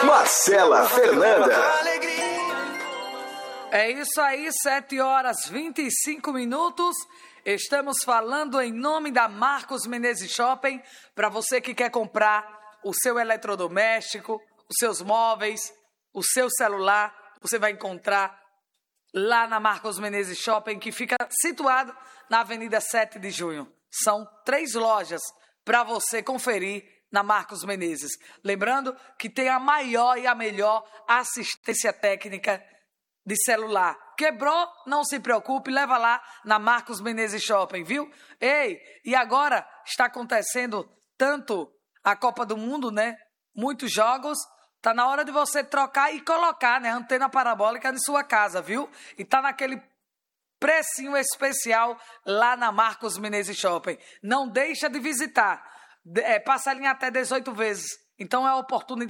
Marcela Fernanda. É isso aí, 7h25. Estamos falando em nome da Marcos Menezes Shopping. Para você que quer comprar o seu eletrodoméstico, os seus móveis, o seu celular, você vai encontrar lá na Marcos Menezes Shopping, que fica situado na Avenida 7 de Junho. São 3 lojas para você conferir na Marcos Menezes. Lembrando que tem a maior e a melhor assistência técnica de celular. Quebrou? Não se preocupe, leva lá na Marcos Menezes Shopping, viu? Ei, e agora está acontecendo tanto a Copa do Mundo, né? Muitos jogos. Tá na hora de você trocar e colocar, né, antena parabólica em sua casa, viu? E tá naquele precinho especial lá na Marcos Menezes Shopping. Não deixa de visitar. Parcelinha até 18 vezes. Então é a oportunidade